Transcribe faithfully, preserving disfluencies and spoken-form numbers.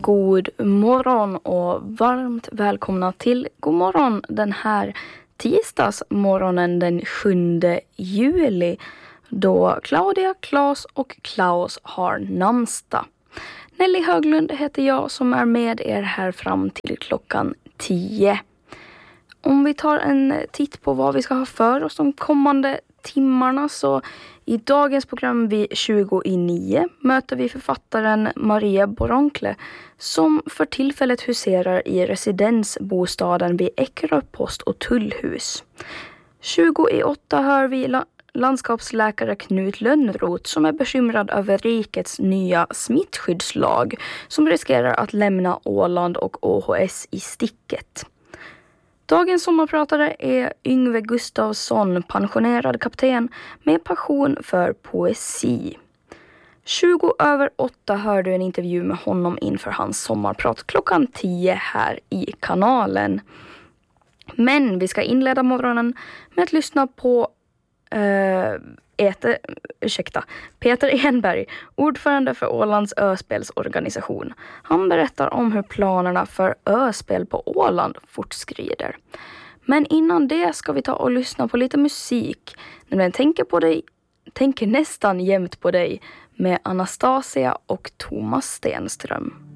God morgon och varmt välkomna till God morgon den här tisdagsmorgonen den sjunde juli då Claudia, Claes och Klaus har namnsdag. Nelly Höglund heter jag som är med er här fram till klockan tio. Om vi tar en titt på vad vi ska ha för oss de kommande timmarna så i dagens program vid tjugo i nio möter vi författaren Maria Boronkle som för tillfället huserar i residensbostaden vid Eckerö post- och tullhus. tjugo i åtta hör vi la- landskapsläkare Knut Lönnroth som är bekymrad över rikets nya smittskyddslag som riskerar att lämna Åland och Å H S i sticket. Dagens sommarpratare är Yngve Gustafsson, pensionerad kapten med passion för poesi. tjugo över åtta hör du en intervju med honom inför hans sommarprat klockan tio här i kanalen. Men vi ska inleda morgonen med att lyssna på äh, äter, ursäkta, Peter Enberg, ordförande för Ålands öspelsorganisation. Han berättar om hur planerna för öspel på Åland fortskrider. Men innan det ska vi ta och lyssna på lite musik. Nämligen tänker på dig, tänker nästan jämt på dig med Anastasia och Thomas Stenström.